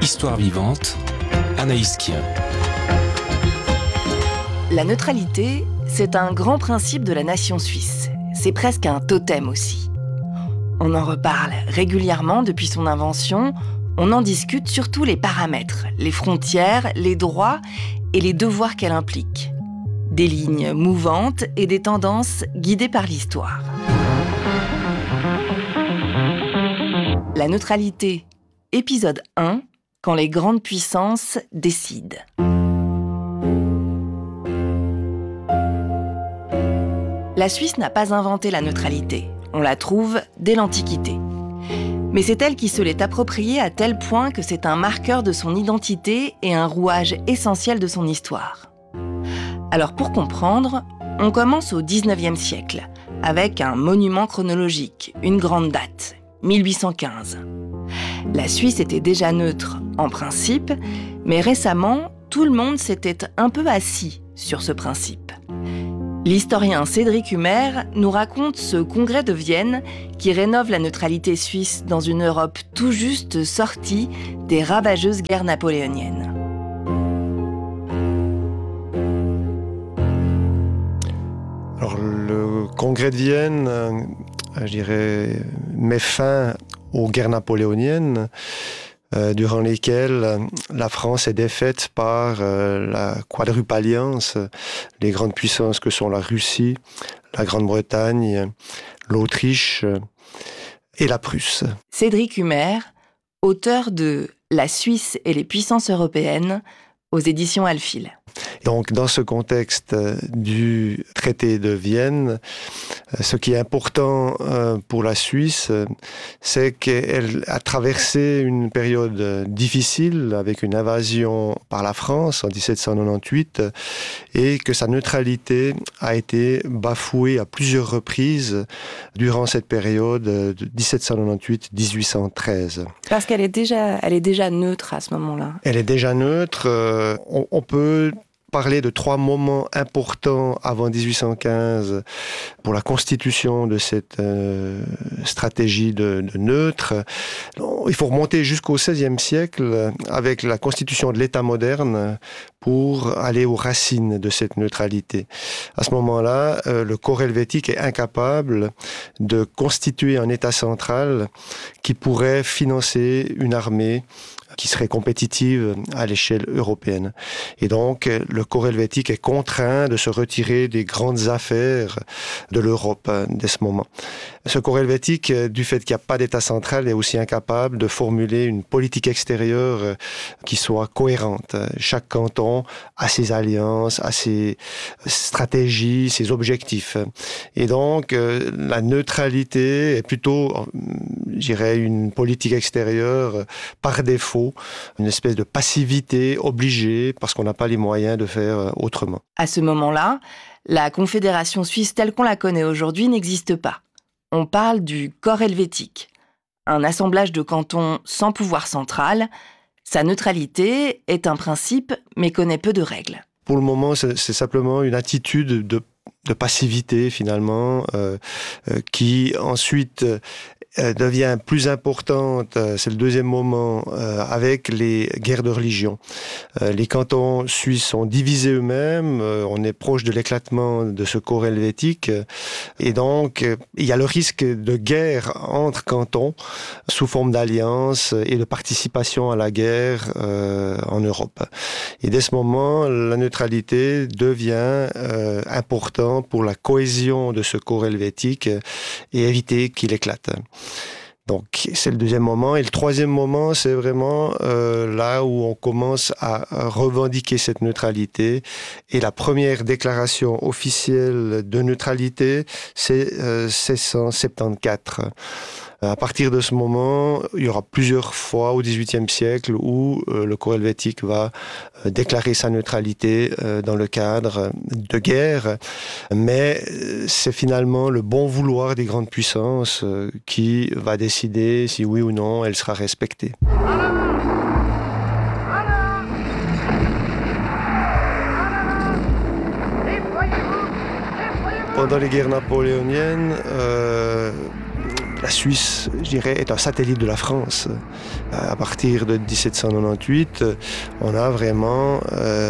Histoire vivante, Anaïs Kien. La neutralité, c'est un grand principe de la nation suisse. C'est presque un totem aussi. On en reparle régulièrement depuis son invention. On en discute sur tous les paramètres, les frontières, les droits et les devoirs qu'elle implique. Des lignes mouvantes et des tendances guidées par l'histoire. La neutralité, épisode 1, quand les grandes puissances décident. La Suisse n'a pas inventé la neutralité. On la trouve dès l'Antiquité. Mais c'est elle qui se l'est appropriée à tel point que c'est un marqueur de son identité et un rouage essentiel de son histoire. Alors pour comprendre, on commence au XIXe siècle, avec un monument chronologique, une grande date, 1815. La Suisse était déjà neutre en principe, mais récemment, tout le monde s'était un peu assis sur ce principe. L'historien Cédric Humer nous raconte ce congrès de Vienne qui rénove la neutralité suisse dans une Europe tout juste sortie des ravageuses guerres napoléoniennes. Alors, le congrès de Vienne, met fin aux guerres napoléoniennes, durant lesquelles la France est défaite par la quadruple alliance, les grandes puissances que sont la Russie, la Grande-Bretagne, l'Autriche et la Prusse. Cédric Humer, auteur de « La Suisse et les puissances européennes » aux éditions Alphil. Donc, dans ce contexte du traité de Vienne, ce qui est important pour la Suisse, c'est qu'elle a traversé une période difficile avec une invasion par la France en 1798 et que sa neutralité a été bafouée à plusieurs reprises durant cette période de 1798-1813. Parce qu'elle est déjà neutre à ce moment-là. Elle est déjà neutre. On peut parler de 3 moments importants avant 1815 pour la constitution de cette stratégie de neutre. Il faut remonter jusqu'au XVIe siècle avec la constitution de l'État moderne pour aller aux racines de cette neutralité. À ce moment-là, le corps helvétique est incapable de constituer un État central qui pourrait financer une armée qui serait compétitive à l'échelle européenne. Et donc, le corps helvétique est contraint de se retirer des grandes affaires de l'Europe dès ce moment. Ce corps helvétique, du fait qu'il n'y a pas d'État central, est aussi incapable de formuler une politique extérieure qui soit cohérente. Chaque canton a ses alliances, a ses stratégies, ses objectifs. Et donc, la neutralité est plutôt, une politique extérieure par défaut, une espèce de passivité obligée parce qu'on n'a pas les moyens de faire autrement. À ce moment-là, la Confédération suisse telle qu'on la connaît aujourd'hui n'existe pas. On parle du corps helvétique, un assemblage de cantons sans pouvoir central. Sa neutralité est un principe, mais connaît peu de règles. Pour le moment, c'est simplement une attitude de passivité, finalement, qui ensuite devient plus importante, c'est le deuxième moment, avec les guerres de religion. Les cantons suisses sont divisés eux-mêmes, on est proche de l'éclatement de ce corps helvétique, et donc il y a le risque de guerre entre cantons sous forme d'alliance et de participation à la guerre en Europe. Et dès ce moment, la neutralité devient importante pour la cohésion de ce corps helvétique et éviter qu'il éclate. Donc, c'est le deuxième moment. Et le troisième moment, c'est vraiment là où on commence à revendiquer cette neutralité. Et la première déclaration officielle de neutralité, c'est 1674. À partir de ce moment, il y aura plusieurs fois au XVIIIe siècle où le corps helvétique va déclarer sa neutralité dans le cadre de guerre. Mais c'est finalement le bon vouloir des grandes puissances qui va décider si oui ou non elle sera respectée. Pendant les guerres napoléoniennes, la Suisse, je dirais, est un satellite de la France. À partir de 1798, on a vraiment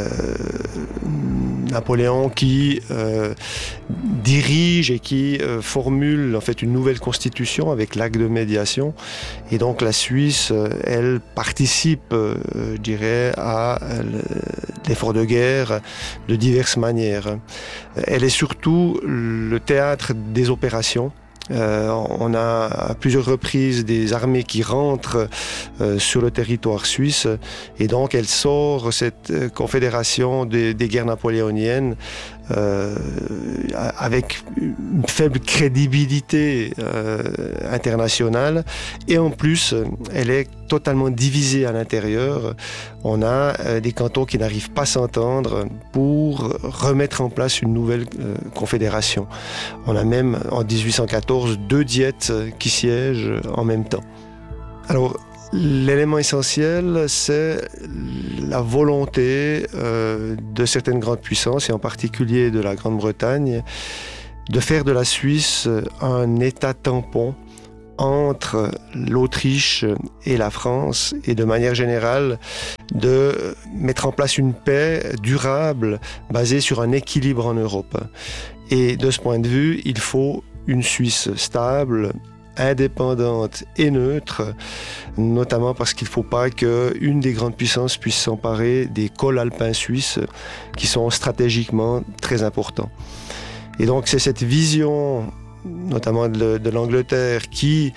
Napoléon qui dirige et qui formule en fait une nouvelle constitution avec l'acte de médiation. Et donc la Suisse, elle participe, je dirais, à l'effort de guerre de diverses manières. Elle est surtout le théâtre des opérations. On a à plusieurs reprises des armées qui rentrent sur le territoire suisse et donc elle sort cette confédération des guerres napoléoniennes avec une faible crédibilité internationale et en plus elle est totalement divisée à l'intérieur. On a des cantons qui n'arrivent pas à s'entendre pour remettre en place une nouvelle confédération. On a même en 1814 2 diètes qui siègent en même temps. Alors l'élément essentiel, c'est la volonté de certaines grandes puissances, et en particulier de la Grande-Bretagne, de faire de la Suisse un État tampon entre l'Autriche et la France, et de manière générale, de mettre en place une paix durable basée sur un équilibre en Europe. Et de ce point de vue, il faut une Suisse stable, indépendante et neutre, notamment parce qu'il ne faut pas qu'une des grandes puissances puisse s'emparer des cols alpins suisses qui sont stratégiquement très importants. Et donc c'est cette vision, notamment de l'Angleterre, qui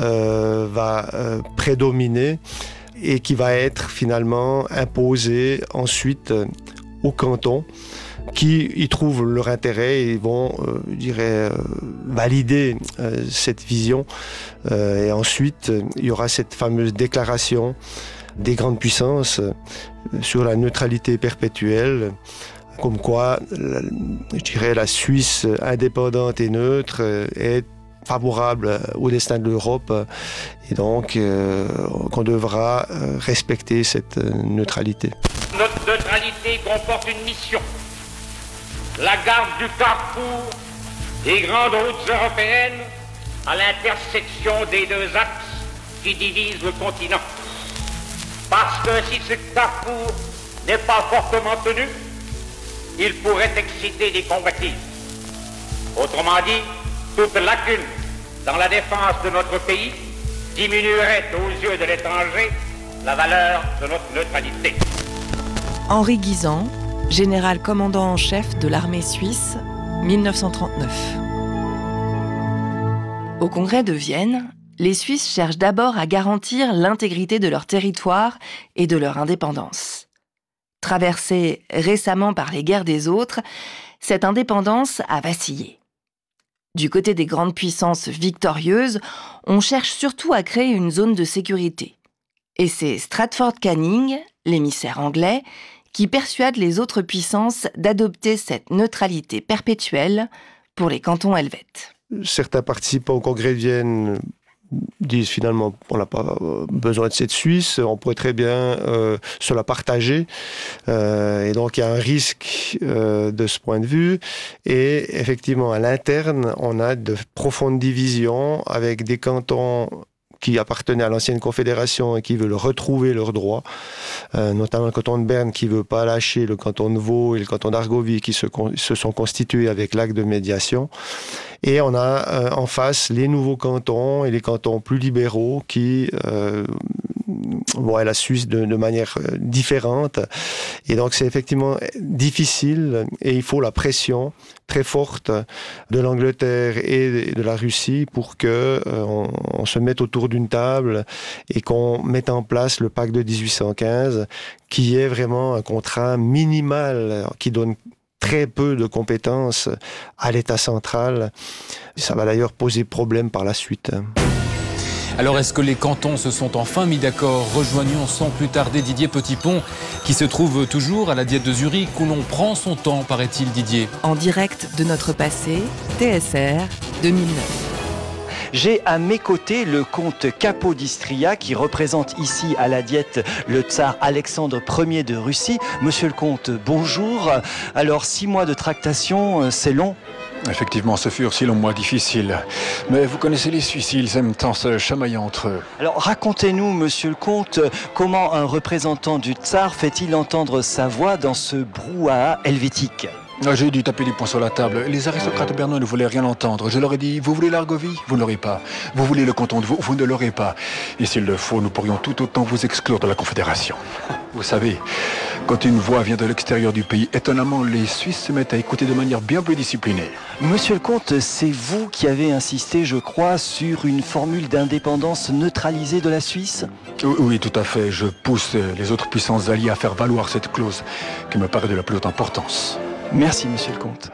va prédominer et qui va être finalement imposée ensuite aux cantons, qui y trouvent leur intérêt et vont, je dirais, valider cette vision. Et ensuite, il y aura cette fameuse déclaration des grandes puissances sur la neutralité perpétuelle, comme quoi, je dirais, la Suisse indépendante et neutre est favorable au destin de l'Europe et donc qu'on devra respecter cette neutralité. Notre neutralité comporte une mission. La garde du carrefour des grandes routes européennes à l'intersection des 2 axes qui divisent le continent. Parce que si ce carrefour n'est pas fortement tenu, il pourrait exciter des convoitises. Autrement dit, toute lacune dans la défense de notre pays diminuerait aux yeux de l'étranger la valeur de notre neutralité. Henri Guisan, général commandant en chef de l'armée suisse, 1939. Au congrès de Vienne, les Suisses cherchent d'abord à garantir l'intégrité de leur territoire et de leur indépendance. Traversée récemment par les guerres des autres, cette indépendance a vacillé. Du côté des grandes puissances victorieuses, on cherche surtout à créer une zone de sécurité. Et c'est Stratford Canning, l'émissaire anglais, qui persuade les autres puissances d'adopter cette neutralité perpétuelle pour les cantons helvètes. Certains participants au congrès de Vienne disent finalement on n'a pas besoin de cette Suisse, on pourrait très bien se la partager. Et donc il y a un risque de ce point de vue. Et effectivement, à l'interne, on a de profondes divisions avec des cantons qui appartenaient à l'ancienne Confédération et qui veulent retrouver leurs droits, notamment le canton de Berne qui ne veut pas lâcher le canton de Vaud et le canton d'Argovie qui se sont constitués avec l'acte de médiation. Et on a en face les nouveaux cantons et les cantons plus libéraux qui voient la Suisse de manière différente. Et donc c'est effectivement difficile et il faut la pression très forte de l'Angleterre et de la Russie pour qu'on se mette autour d'une table et qu'on mette en place le pacte de 1815 qui est vraiment un contrat minimal qui donne très peu de compétences à l'État central. Ça va d'ailleurs poser problème par la suite. Alors est-ce que les cantons se sont enfin mis d'accord? Rejoignons sans plus tarder Didier Petitpont, qui se trouve toujours à la Diète de Zurich, où l'on prend son temps, paraît-il, Didier. En direct de notre passé, TSR 2009. J'ai à mes côtés le comte Capodistria qui représente ici à la Diète le tsar Alexandre Ier de Russie. Monsieur le comte, bonjour. Alors 6 mois de tractation, c'est long? Effectivement, ce fut aussi le mois difficile. Mais vous connaissez les Suisses, ils aiment tant se chamailler entre eux. Alors racontez-nous, monsieur le comte, comment un représentant du tsar fait-il entendre sa voix dans ce brouhaha helvétique ? J'ai dû taper du poing sur la table. Les aristocrates bernois ne voulaient rien entendre. Je leur ai dit, vous voulez l'Argovie ? Vous ne l'aurez pas. Vous voulez le canton de Vaud ? Vous ne l'aurez pas. Et s'il le faut, nous pourrions tout autant vous exclure de la Confédération. Vous savez, quand une voix vient de l'extérieur du pays, étonnamment, les Suisses se mettent à écouter de manière bien plus disciplinée. Monsieur le comte, c'est vous qui avez insisté, je crois, sur une formule d'indépendance neutralisée de la Suisse ? Oui, tout à fait. Je pousse les autres puissances alliées à faire valoir cette clause, qui me paraît de la plus haute importance. Merci, monsieur le comte.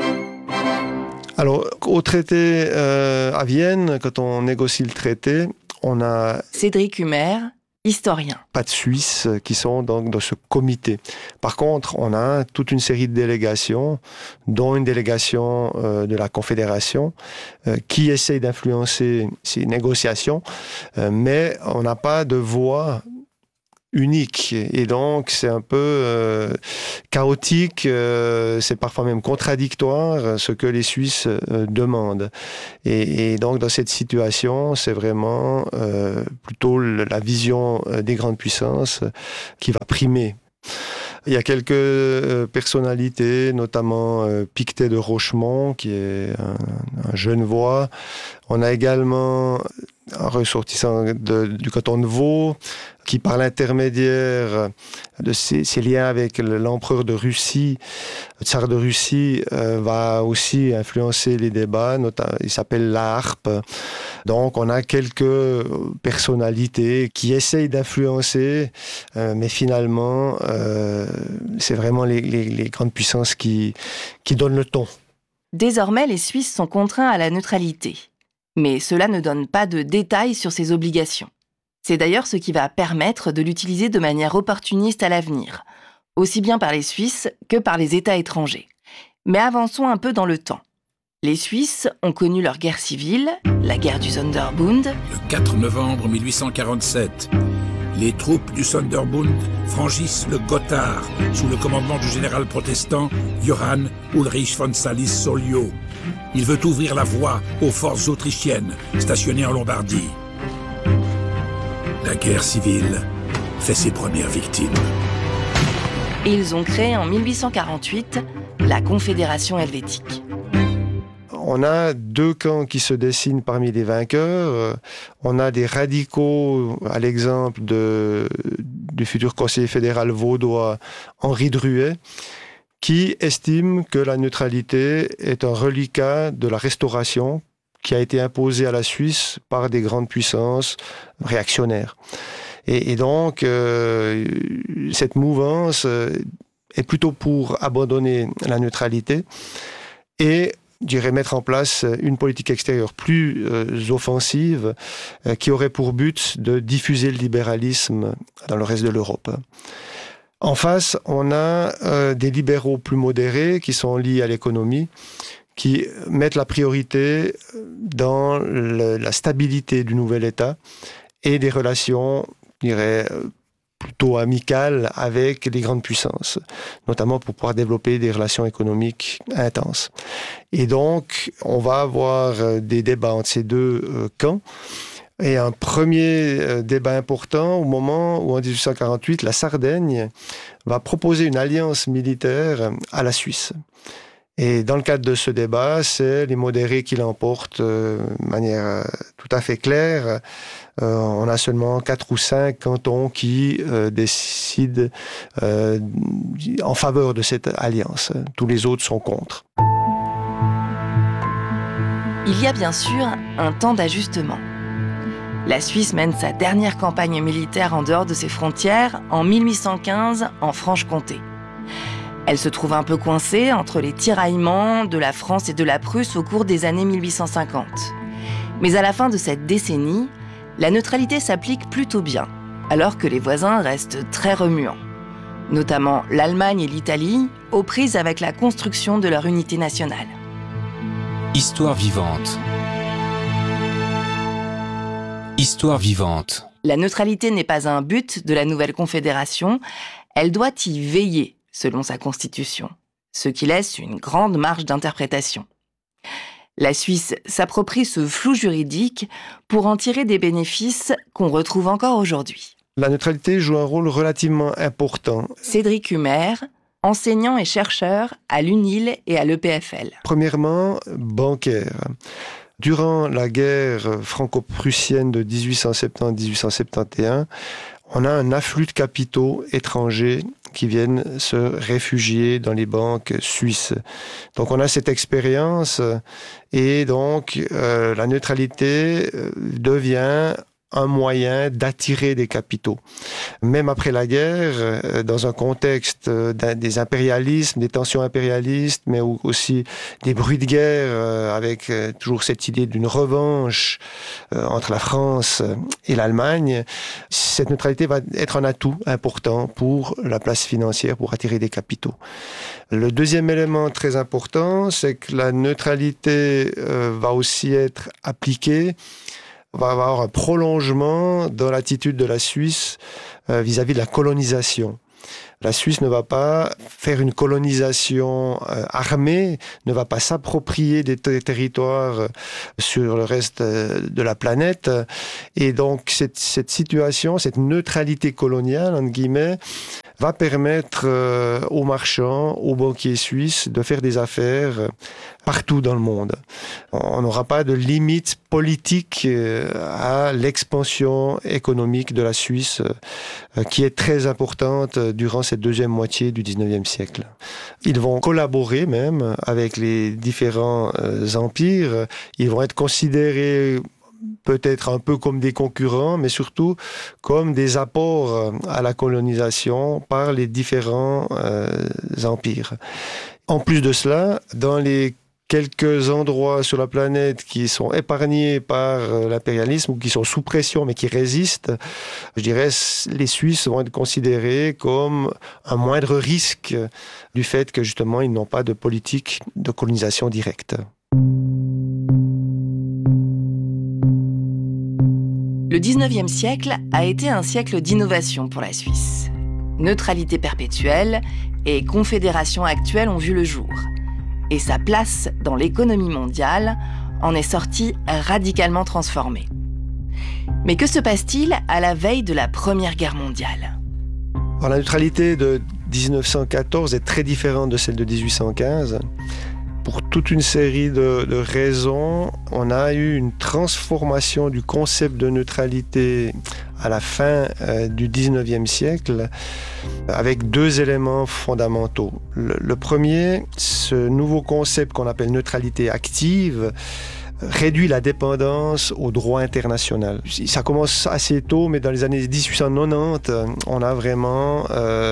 Alors, au traité à Vienne, quand on négocie le traité, on a... Cédric Humer, historien. Pas de Suisses qui sont donc dans ce comité. Par contre, on a toute une série de délégations, dont une délégation de la Confédération, qui essaye d'influencer ces négociations, mais on n'a pas de voix unique, et donc c'est un peu chaotique, c'est parfois même contradictoire ce que les Suisses demandent, et donc dans cette situation c'est vraiment plutôt la vision des grandes puissances qui va primer. Il y a quelques personnalités, notamment Pictet de Rochemont, qui est un Genevois. On a également un ressortissant du canton de Vaud, qui par l'intermédiaire de ses liens avec l'empereur de Russie, le tsar de Russie, va aussi influencer les débats. Il s'appelle la harpe. Donc on a quelques personnalités qui essayent d'influencer, mais finalement c'est vraiment les grandes puissances qui donnent le ton. Désormais, les Suisses sont contraints à la neutralité. Mais cela ne donne pas de détails sur ses obligations. C'est d'ailleurs ce qui va permettre de l'utiliser de manière opportuniste à l'avenir, aussi bien par les Suisses que par les États étrangers. Mais avançons un peu dans le temps. Les Suisses ont connu leur guerre civile, la guerre du Sonderbund. Le 4 novembre 1847, les troupes du Sonderbund franchissent le Gotthard sous le commandement du général protestant Johann Ulrich von Salis-Solliot. Il veut ouvrir la voie aux forces autrichiennes stationnées en Lombardie. La guerre civile fait ses premières victimes. Et ils ont créé en 1848 la Confédération helvétique. On a deux camps qui se dessinent parmi les vainqueurs. On a des radicaux, à l'exemple du futur conseiller fédéral vaudois Henri Drouet, qui estime que la neutralité est un reliquat de la Restauration qui a été imposée à la Suisse par des grandes puissances réactionnaires. Et donc, cette mouvance est plutôt pour abandonner la neutralité et, je dirais, mettre en place une politique extérieure plus offensive qui aurait pour but de diffuser le libéralisme dans le reste de l'Europe. En face, on a des libéraux plus modérés qui sont liés à l'économie, qui mettent la priorité dans la stabilité du nouvel État et des relations, je dirais, plutôt amicales avec les grandes puissances, notamment pour pouvoir développer des relations économiques intenses. Et donc, on va avoir des débats entre ces deux camps. Et un premier débat important au moment où, en 1848, la Sardaigne va proposer une alliance militaire à la Suisse. Et dans le cadre de ce débat, c'est les modérés qui l'emportent de manière tout à fait claire. On a seulement 4 ou 5 cantons qui décident en faveur de cette alliance. Tous les autres sont contre. Il y a bien sûr un temps d'ajustement. La Suisse mène sa dernière campagne militaire en dehors de ses frontières en 1815 en Franche-Comté. Elle se trouve un peu coincée entre les tiraillements de la France et de la Prusse au cours des années 1850. Mais à la fin de cette décennie, la neutralité s'applique plutôt bien, alors que les voisins restent très remuants. Notamment l'Allemagne et l'Italie, aux prises avec la construction de leur unité nationale. Histoire vivante. Histoire vivante. La neutralité n'est pas un but de la nouvelle confédération, elle doit y veiller, selon sa constitution, ce qui laisse une grande marge d'interprétation. La Suisse s'approprie ce flou juridique pour en tirer des bénéfices qu'on retrouve encore aujourd'hui. La neutralité joue un rôle relativement important. Cédric Humer, enseignant et chercheur à l'UNIL et à l'EPFL. Premièrement, bancaire. Durant la guerre franco-prussienne de 1870-1871, on a un afflux de capitaux étrangers qui viennent se réfugier dans les banques suisses. Donc on a cette expérience et donc la neutralité devient un moyen d'attirer des capitaux. Même après la guerre, dans un contexte des impérialismes, des tensions impérialistes, mais aussi des bruits de guerre, avec toujours cette idée d'une revanche entre la France et l'Allemagne, cette neutralité va être un atout important pour la place financière, pour attirer des capitaux. Le deuxième élément très important, c'est que la neutralité va aussi être appliquée, va avoir un prolongement dans l'attitude de la Suisse vis-à-vis de la colonisation. La Suisse ne va pas faire une colonisation armée, ne va pas s'approprier des territoires sur le reste de la planète. Et donc cette situation, cette neutralité coloniale, entre guillemets, va permettre aux marchands, aux banquiers suisses de faire des affaires partout dans le monde. On n'aura pas de limite politique à l'expansion économique de la Suisse, qui est très importante durant cette deuxième moitié du 19e siècle. Ils vont collaborer même avec les différents empires. Ils vont être considérés peut-être un peu comme des concurrents, mais surtout comme des apports à la colonisation par les différents empires. En plus de cela, dans les quelques endroits sur la planète qui sont épargnés par l'impérialisme ou qui sont sous pression mais qui résistent, je dirais les Suisses vont être considérés comme un moindre risque du fait que justement ils n'ont pas de politique de colonisation directe. Le 19e siècle a été un siècle d'innovation pour la Suisse. Neutralité perpétuelle et confédération actuelle ont vu le jour. Et sa place dans l'économie mondiale en est sortie radicalement transformée. Mais que se passe-t-il à la veille de la Première Guerre mondiale ? Alors, la neutralité de 1914 est très différente de celle de 1815. Pour toute une série de raisons, on a eu une transformation du concept de neutralité à la fin du 19e siècle avec deux éléments fondamentaux. Le premier, ce nouveau concept qu'on appelle neutralité active, réduit la dépendance au droit international. Ça commence assez tôt, mais dans les années 1890, on a vraiment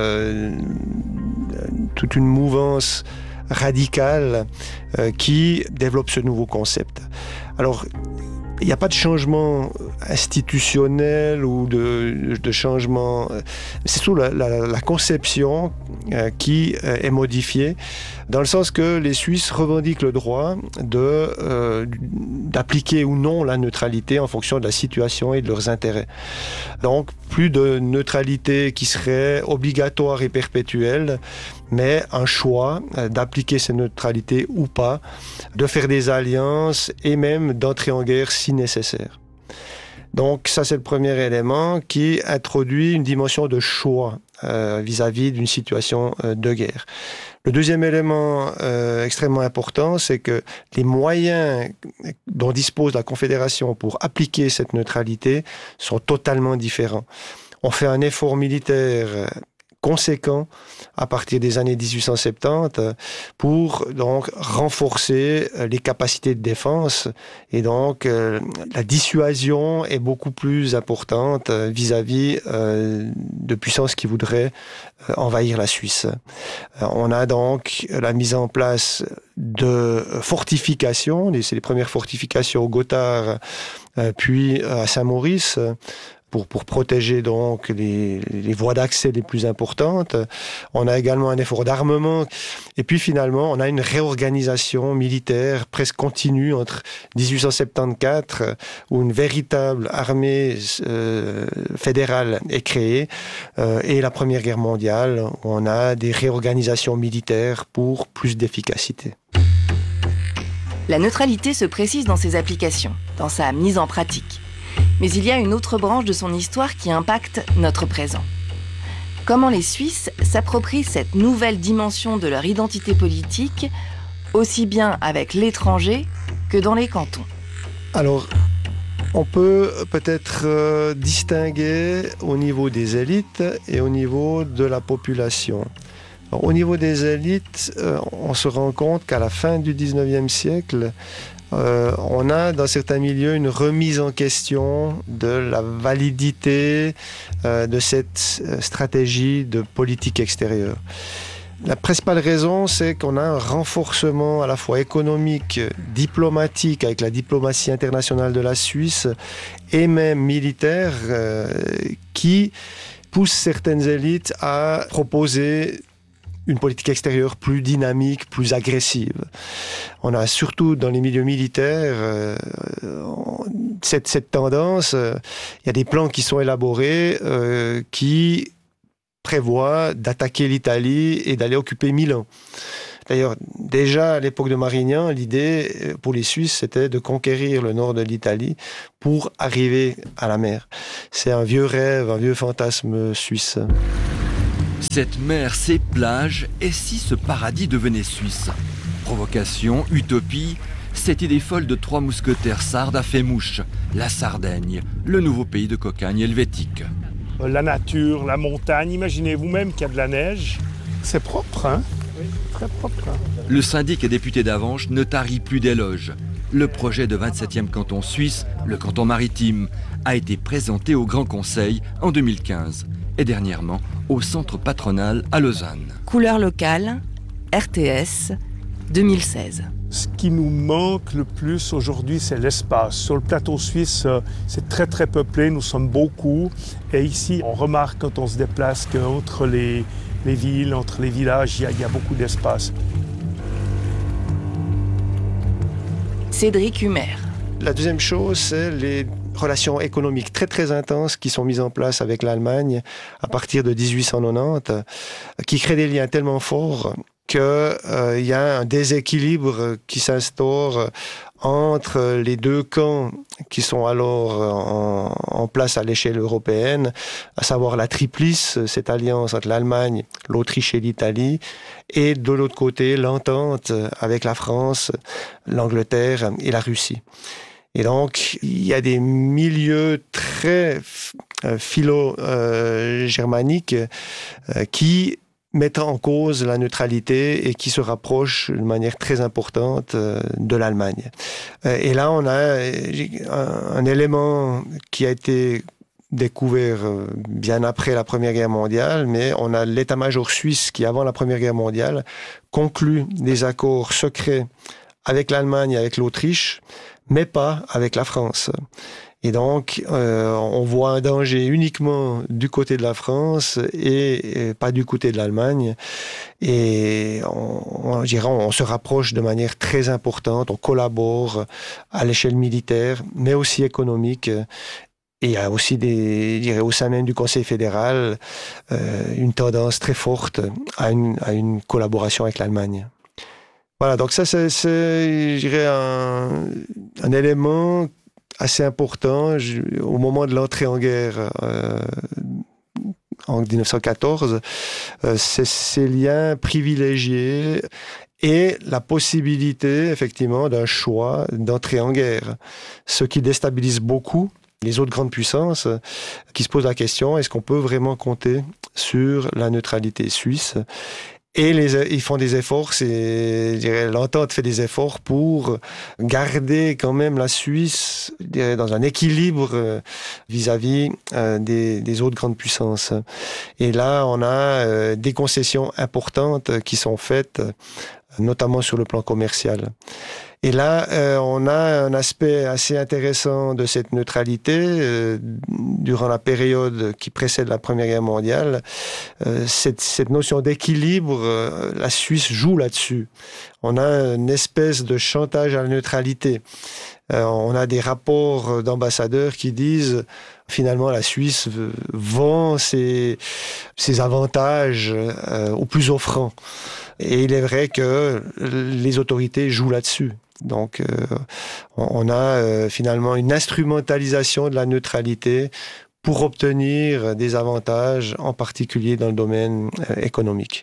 toute une mouvance radicale qui développe ce nouveau concept. Alors, il n'y a pas de changement institutionnel ou de changement. C'est surtout la conception qui est modifiée, dans le sens que les Suisses revendiquent le droit d'appliquer ou non la neutralité en fonction de la situation et de leurs intérêts. Donc, plus de neutralité qui serait obligatoire et perpétuelle, mais un choix d'appliquer cette neutralité ou pas, de faire des alliances et même d'entrer en guerre si nécessaire. Donc ça, c'est le premier élément qui introduit une dimension de choix vis-à-vis d'une situation de guerre. Le deuxième élément extrêmement important, c'est que les moyens dont dispose la Confédération pour appliquer cette neutralité sont totalement différents. On fait un effort militaire conséquent à partir des années 1870 pour donc renforcer les capacités de défense et donc la dissuasion est beaucoup plus importante vis-à-vis de puissances qui voudraient envahir la Suisse. On a donc la mise en place de fortifications, c'est les premières fortifications au Gothard puis à Saint-Maurice, pour protéger donc les voies d'accès les plus importantes. On a également un effort d'armement. Et puis finalement, on a une réorganisation militaire presque continue entre 1874, où une véritable armée fédérale est créée, et la Première Guerre mondiale, où on a des réorganisations militaires pour plus d'efficacité. La neutralité se précise dans ses applications, dans sa mise en pratique. Mais il y a une autre branche de son histoire qui impacte notre présent. Comment les Suisses s'approprient cette nouvelle dimension de leur identité politique, aussi bien avec l'étranger que dans les cantons. Alors, on peut peut-être distinguer au niveau des élites et au niveau de la population. Alors, au niveau des élites, on se rend compte qu'à la fin du 19e siècle, on a dans certains milieux une remise en question de la validité de cette stratégie de politique extérieure. La principale raison, c'est qu'on a un renforcement à la fois économique, diplomatique, avec la diplomatie internationale de la Suisse, et même militaire, qui pousse certaines élites à proposer une politique extérieure plus dynamique, plus agressive. On a surtout dans les milieux militaires cette tendance. Il y a des plans qui sont élaborés qui prévoient d'attaquer l'Italie et d'aller occuper Milan. D'ailleurs, déjà à l'époque de Marignan, l'idée pour les Suisses, c'était de conquérir le nord de l'Italie pour arriver à la mer. C'est un vieux rêve, un vieux fantasme suisse. Cette mer, ces plages, et si ce paradis devenait suisse? Provocation, utopie, cette idée folle de trois mousquetaires sardes a fait mouche. La Sardaigne, le nouveau pays de cocagne helvétique. La nature, la montagne, imaginez vous-même qu'il y a de la neige. C'est propre, hein? Oui, très propre. Hein? Le syndic et député d'Avanches ne tarit plus d'éloges. Le projet de 27e canton suisse, le canton maritime, a été présenté au Grand Conseil en 2015 et dernièrement au centre patronal à Lausanne. Couleur locale, RTS, 2016. Ce qui nous manque le plus aujourd'hui, c'est l'espace. Sur le plateau suisse, c'est très très peuplé, nous sommes beaucoup. Et ici, on remarque quand on se déplace qu'entre les villes, entre les villages, il y a beaucoup d'espace. Cédric Humer. La deuxième chose, c'est les relations économiques très très intenses qui sont mises en place avec l'Allemagne à partir de 1890, qui créent des liens tellement forts qu'il y a un déséquilibre qui s'instaure entre les deux camps qui sont alors en place à l'échelle européenne, à savoir la triplice, cette alliance entre l'Allemagne, l'Autriche et l'Italie, et de l'autre côté, l'entente avec la France, l'Angleterre et la Russie. Et donc, il y a des milieux très philo-germaniques qui mettent en cause la neutralité et qui se rapprochent de manière très importante de l'Allemagne. Et là, on a un élément qui a été découvert bien après la Première Guerre mondiale, mais on a l'état-major suisse qui, avant la Première Guerre mondiale, conclut des accords secrets avec l'Allemagne et avec l'Autriche, mais pas avec la France. Et donc, on voit un danger uniquement du côté de la France et pas du côté de l'Allemagne. Et on se rapproche de manière très importante, on collabore à l'échelle militaire, mais aussi économique. Et il y a aussi au sein même du Conseil fédéral, une tendance très forte à une collaboration avec l'Allemagne. Voilà, donc ça, c'est je dirais, un élément assez important au moment de l'entrée en guerre en 1914. C'est ces liens privilégiés et la possibilité, effectivement, d'un choix d'entrer en guerre. Ce qui déstabilise beaucoup les autres grandes puissances qui se posent la question, est-ce qu'on peut vraiment compter sur la neutralité suisse ? Et ils font des efforts, l'entente fait des efforts pour garder quand même la Suisse dans un équilibre vis-à-vis des autres grandes puissances. Et là, on a des concessions importantes qui sont faites, notamment sur le plan commercial. Et là, on a un aspect assez intéressant de cette neutralité durant la période qui précède la Première Guerre mondiale. Cette notion d'équilibre, la Suisse joue là-dessus. On a une espèce de chantage à la neutralité. On a des rapports d'ambassadeurs qui disent finalement la Suisse vend ses avantages au plus offrant. Et il est vrai que les autorités jouent là-dessus. Donc, on a finalement une instrumentalisation de la neutralité pour obtenir des avantages, en particulier dans le domaine économique.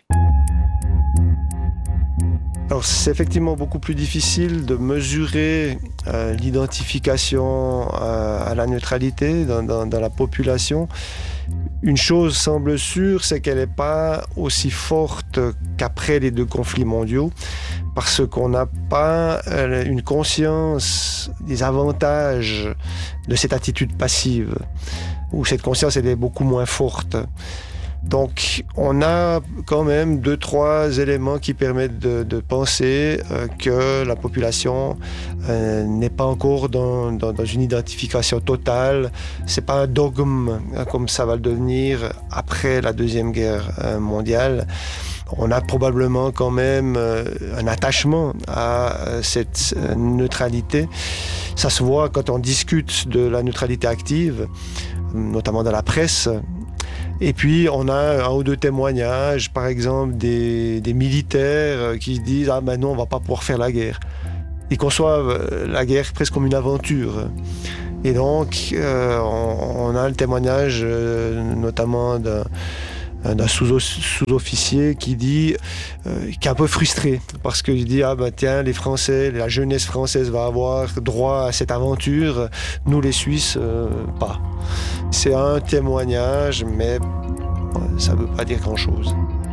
Alors, c'est effectivement beaucoup plus difficile de mesurer l'identification à la neutralité dans la population. Une chose semble sûre, c'est qu'elle n'est pas aussi forte qu'après les 2 conflits mondiaux, parce qu'on n'a pas une conscience des avantages de cette attitude passive, où cette conscience elle est beaucoup moins forte. Donc, on a quand même 2-3 éléments qui permettent de penser que la population n'est pas encore dans une identification totale. C'est pas un dogme comme ça va le devenir après la Deuxième Guerre mondiale. On a probablement quand même un attachement à cette neutralité. Ça se voit quand on discute de la neutralité active, notamment dans la presse. Et puis, on a 1 ou 2 témoignages, par exemple, des militaires qui disent « Ah, ben non, on ne va pas pouvoir faire la guerre ». Ils conçoivent la guerre presque comme une aventure. Et donc, on a le témoignage notamment d'un sous-officier qui dit, qui est un peu frustré, parce qu'il dit « Ah ben tiens, les Français, la jeunesse française va avoir droit à cette aventure, nous les Suisses, pas ». C'est un témoignage, mais ça ne veut pas dire grand-chose.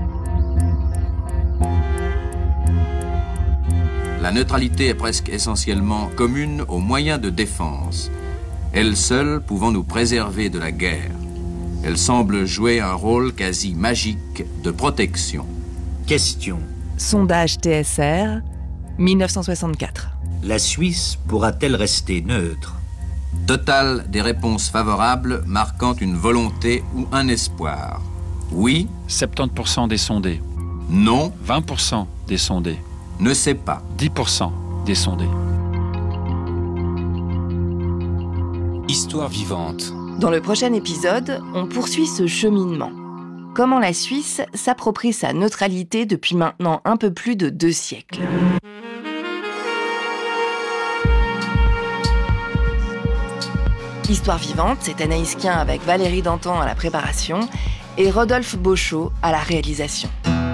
La neutralité est presque essentiellement commune aux moyens de défense, elle seule pouvant nous préserver de la guerre. Elle semble jouer un rôle quasi magique de protection. Question. Sondage TSR, 1964. La Suisse pourra-t-elle rester neutre ? Total des réponses favorables marquant une volonté ou un espoir. Oui. 70% des sondés. Non. 20% des sondés. Ne sait pas. 10% des sondés. Histoire vivante. Dans le prochain épisode, on poursuit ce cheminement. Comment la Suisse s'approprie sa neutralité depuis maintenant un peu plus de 2 siècles. Histoire vivante, c'est Anaïs Kien avec Valérie Dantan à la préparation et Rodolphe Beauchot à la réalisation.